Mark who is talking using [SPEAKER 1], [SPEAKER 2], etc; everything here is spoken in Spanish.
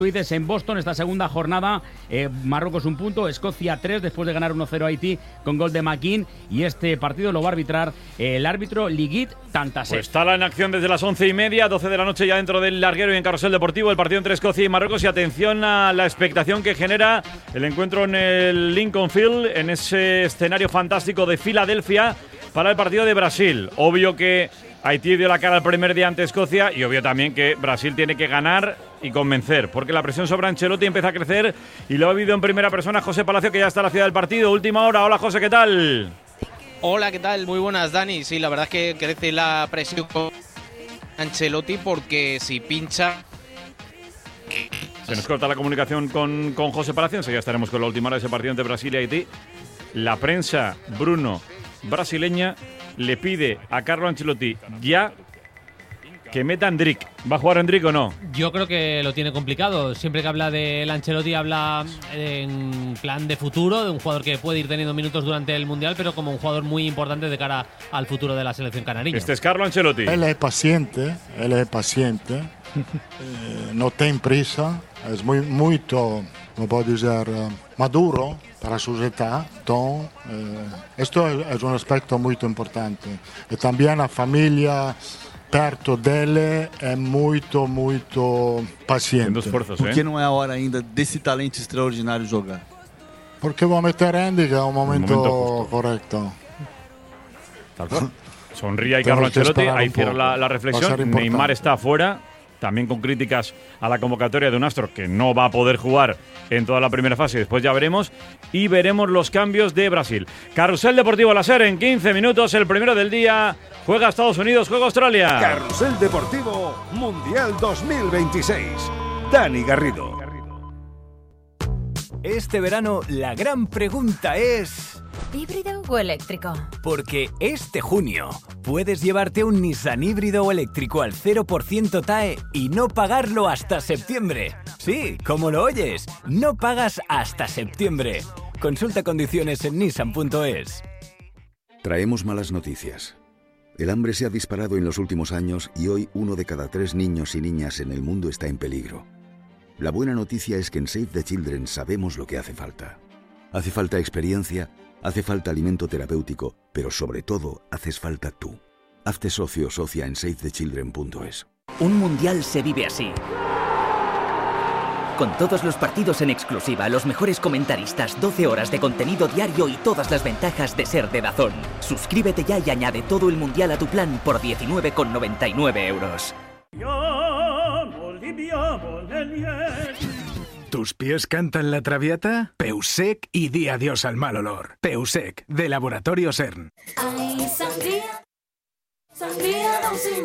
[SPEAKER 1] En Boston, esta segunda jornada, Marruecos 1 punto, Escocia 3, después de ganar 1-0 a Haití con gol de McKean, y este partido lo va a arbitrar el árbitro Ligit Tantasset.
[SPEAKER 2] Pues está en acción desde las 11:30, 12 de la noche ya dentro del larguero y en Carrusel Deportivo, el partido entre Escocia y Marruecos, y atención a la expectación que genera el encuentro en el Lincoln Field, en ese escenario fantástico de Filadelfia, para el partido de Brasil. Obvio que Haití dio la cara el primer día ante Escocia y obvio también que Brasil tiene que ganar y convencer, porque la presión sobre Ancelotti empieza a crecer y lo ha vivido en primera persona José Palacio, que ya está en la ciudad del partido. Última hora. Hola José, ¿qué tal?
[SPEAKER 3] Hola, ¿qué tal? Muy buenas, Dani. Sí, la verdad es que crece la presión con Ancelotti, porque si pincha...
[SPEAKER 2] Se nos corta la comunicación con José Palacio. Enseguida estaremos con la última hora de ese partido entre Brasil y Haití. La prensa brasileña le pide a Carlo Ancelotti ya que meta a Endrick. ¿Va a jugar Endrick o no?
[SPEAKER 4] Yo creo que lo tiene complicado. Siempre que habla del Ancelotti habla en plan de futuro, de un jugador que puede ir teniendo minutos durante el Mundial, pero como un jugador muy importante de cara al futuro de la selección canariña.
[SPEAKER 2] Este es Carlo Ancelotti.
[SPEAKER 5] Él es paciente, no tiene prisa, es muy, como puedo decir, maduro para su edad. Entonces, esto es un aspecto muy importante. Y también la familia perto dele é muito paciente.
[SPEAKER 2] Esforços,
[SPEAKER 6] Por que não é a hora ainda desse talento extraordinário jogar?
[SPEAKER 5] Porque va a meter Andy, que es un momento correcto.
[SPEAKER 2] Tal cual. Sonríe ahí Carlo Ancelotti, ahí cierra la reflexión. Neymar está afuera, también con críticas a la convocatoria de un astro que no va a poder jugar en toda la primera fase, después ya veremos, y veremos los cambios de Brasil. Carrusel Deportivo Láser en 15 minutos, el primero del día. Juega Estados Unidos, juega Australia.
[SPEAKER 7] Carrusel Deportivo Mundial 2026. Dani Garrido.
[SPEAKER 8] Este verano la gran pregunta es...
[SPEAKER 9] ¿híbrido o eléctrico?
[SPEAKER 8] Porque este junio puedes llevarte un Nissan híbrido o eléctrico al 0% TAE y no pagarlo hasta septiembre. Sí, como lo oyes, no pagas hasta septiembre. Consulta condiciones en nissan.es.
[SPEAKER 10] Traemos malas noticias. El hambre se ha disparado en los últimos años y hoy 1 de cada 3 niños y niñas en el mundo está en peligro. La buena noticia es que en Save the Children sabemos lo que hace falta. Hace falta experiencia, hace falta alimento terapéutico, pero sobre todo haces falta tú. Hazte socio o socia en savethechildren.es.
[SPEAKER 11] Un mundial se vive así. Con todos los partidos en exclusiva, los mejores comentaristas, 12 horas de contenido diario y todas las ventajas de ser de DAZN. Suscríbete ya y añade todo el mundial a tu plan por 19,99 euros.
[SPEAKER 12] ¿Tus pies cantan la Traviata? Peusec y di adiós al mal olor. Peusec, de Laboratorio CERN.